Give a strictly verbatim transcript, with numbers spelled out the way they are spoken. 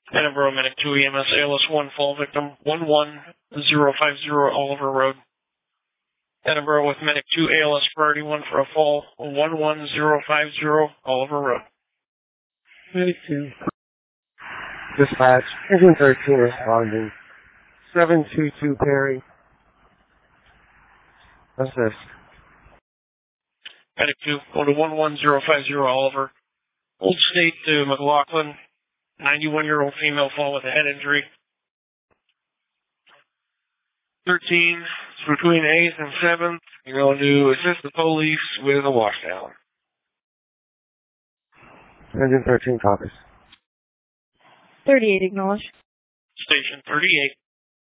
Edinburgh Medic two E M S A L S one fall victim one one zero five zero Oliver Road. Edinburgh with Medic two A L S priority one for a fall one one zero five zero Oliver Road. Medic two. Dispatch, Engine thirteen responding. seven two two Perry. Assist. Medic two, go to one one zero five zero Oliver. Old State to McLaughlin. ninety-one-year-old female fall with a head injury. thirteen, it's between eighth and seventh. You're going to assist the police with a washdown. Engine thirteen copies. thirty-eight, acknowledge. Station thirty-eight.